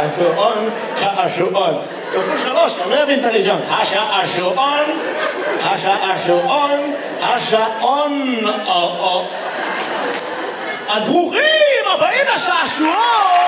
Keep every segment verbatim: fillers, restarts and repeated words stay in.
השעשועון, שעשועון. כפול שלוש, אתה לא יבין את הראשון. השעשועון, השעשועון, השעון. אז ברוכים הבאים לשעשועון!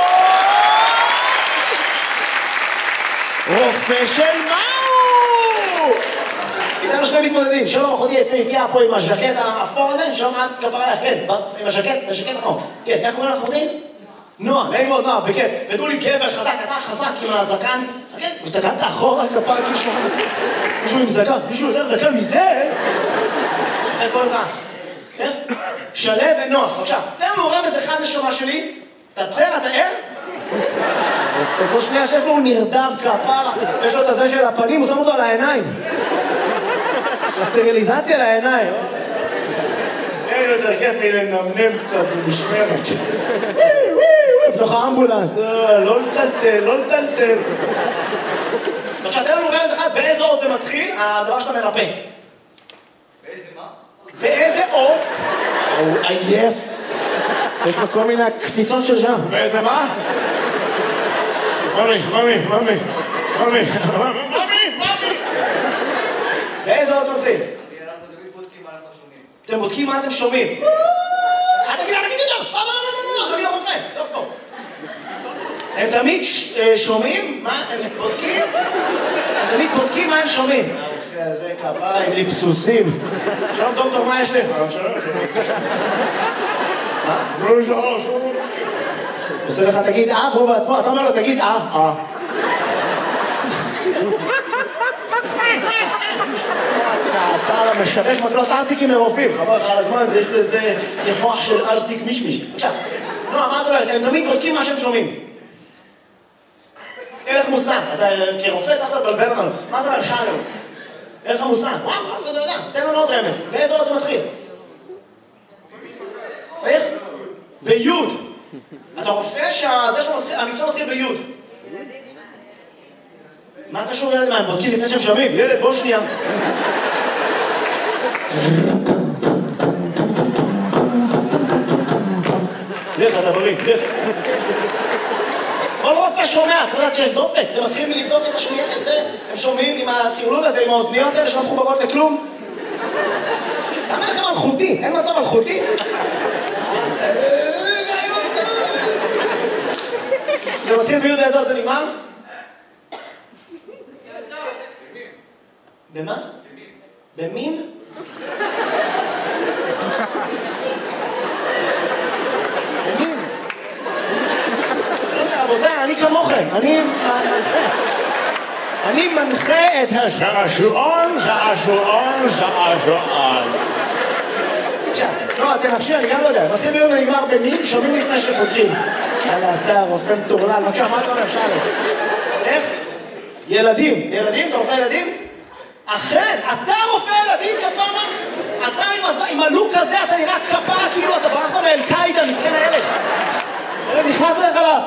רופא של מהו? איתנו שני מתמודדים, שלום אחותי יפהפייה פה עם הז'קט האפור הזה, שלום את כפרה לך, כן, עם הז'קט, זה ז'קט אפור. כן, איך קוראים לך אחותי? נועה, נעים מאוד נועה, בכיף. ותנו לי גבר חזק, אתה חזק עם הזקן. כן, הסתכלת אחורה, כפרה כאילו מישהו עם זקן, מישהו יותר זקן מזה? איך קוראים לך? כן? שלו ונוח, בבקשה. תן לנו רמז אחד נשמה שלי. אתה בסדר, אתה ער? כל שנייה שיש לו הוא נרדם כפרה, יש לו את הזה של הפנים, הוא שם אותו על העיניים. הסטריליזציה לעיניים. אין יותר כיף לי לנמנם קצת במשמרת. בתוך האמבולנס, לא לטלטל, לא לטלטל. בבקשה, תן לנו רמז אחד, באיזה אות זה מתחיל, הדבר שאתה מרפא. באיזה מה? באיזה אות? הוא עייף. יש לו כל מיני קפיצות של שם. באיזה מה? ממי, ממי, ממי, ממי, ממי, ממי. באיזה אות זה מתחיל? אנחנו תמיד בודקים מה אנחנו שומעים. אתם בודקים מה אתם שומעים? אל תגיד, אל תגיד יותר! לא, לא, לא, לא, לא, אדוני הרופא, דוקטור. הם תמיד שומעים מה הם בודקים? הם תמיד בודקים מה הם שומעים. הרופא הזה כפרה עם ליפסוסים. שלום דוקטור, מה יש לך? שלום. מה? לא, שלום, שלום. עושה לך, תגיד אה, והוא בעצמו, אתה אומר לו, תגיד אה, אה. אתה משווק מקלות ארטיקים לרופאים. חבל לך על הזמן, יש לזה מוח של ארטיק מישמיש. בבקשה. לא, מה את אומרת? הם תמיד בודקים מה שהם שומעים. אין לך מושג. אתה כרופא צריך לבלבל אותנו. מה אתה אומר? שאלה. אין לך מושג. וואו, אף אחד לא יודע. תן לנו עוד רמז. באיזה אות זה מתחיל? איך? ביוד. אתה רופא שזה שהמקצוע מתחיל ביוד. מה קשור ילד? מה, הם בודקים לפני שהם שומעים? ילד, בוא שנייה. לך, אתה בריא, לך. כל רופא שומע, צריך לדעת שיש דופק. זה מתחיל מלבדוק את השמיעה, את זה. הם שומעים עם הטרלול הזה, עם האוזניות האלה שלא מחוברות לכלום. למה אין לכם מלכותי? אין מצב מלכותי? זה מתחיל ביוד באיזה אות זה נגמר? במה? במין? במין? לא יודע, רבותיי, אני כמוכם, אני מנחה. אני מנחה את השעשועון, שעשועון, שעשועון. לא, אתם נפשי, אני גם לא יודע. מתחיל ביום ונגמר במין, שומעים לפני שפותחים. יאללה, אתה רופא מטורלל, בבקשה, מה אתה אומר? שאלה. איך? ילדים. ילדים? אתה רופא ילדים? אכן, אתה רופא ילדים, כפרה? אתה עם הלוק הזה, אתה נראה כפרה, כאילו אתה ברח מאל-קאידה, מסכן הילד. ילד נכנס אליך לה...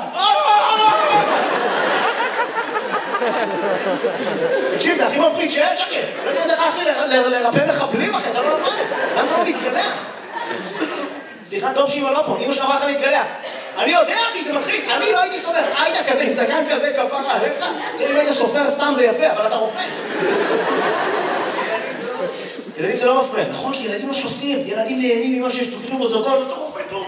תקשיב, זה הכי מפריד שיש, אחי. לא יודע איך אחי לרפא מחבלים, אחי, אתה לא למד. למה אתה לא מתגלח? סליחה, טוב שאמא לא פה, אמא שאמרה לך להתגלח. אני יודע, אחי, זה מתחיץ, אני לא הייתי סופר. היית כזה, עם זקן כזה, כפרה עליך. תראי, אם היית סופר סתם זה יפה, אבל אתה רופא. ילדים זה לא מפריע. נכון, כי ילדים לא שופטים. ילדים נהנים ממה שיש תופנים מוזוקות, אתה רופא טוב.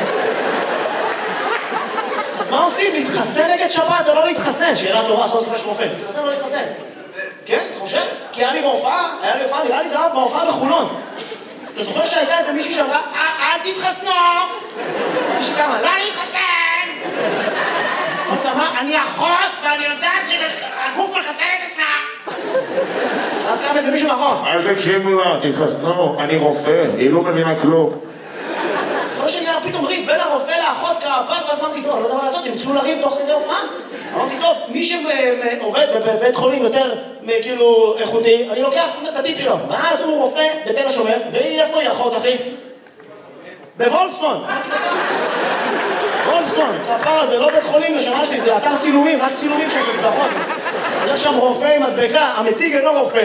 אז מה עושים? להתחסן נגד שפעת או לא להתחסן? שאלה טובה, סוף סוף יש רופא. להתחסן או לא להתחסן? כן, אתה חושב? כי היה לי בהופעה, היה לי בהופעה, נראה לי זה היה בהופעה בחולון. אתה זוכר שהייתה איזה מישהי שאמרה, אל תתחסנו! מישהי כמה, לא להתחסן! אמרת מה, אני אחות ואני יודעת שהגוף מחסן את עצמה! אז קם איזה מישהו מאחור. אל תקשיבו לה, תתחסנו, אני רופא, היא לא מבינה כלום. זוכר שנראה פתאום ריב בין הרופא לאחות כפר, ואז אמרתי, טוב, אני לא יודע מה לעשות, הם התחילו לריב תוך כדי הופעה. אמרתי, טוב, מי שעובד בבית חולים יותר כאילו איכותי, אני לוקח את הטיפ שלו. ואז הוא רופא בתל השומר, והיא איפה היא אחות, אחי? בוולפסון. וולפסון, כפר זה לא בית חולים לשמה שלי, זה אתר צילומים, רק צילומים של סדרות. יש שם רופא עם מדבקה, המציג אינו רופא.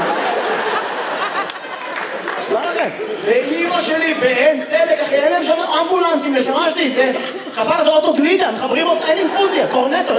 מה לכם? ואימא שלי בעין צדק, אחי, אין להם שם אמבולנסים לשמה שלי, זה כפר זה אוטו גלידה, מחברים אותה, אין אינפוזיה, קורנטו.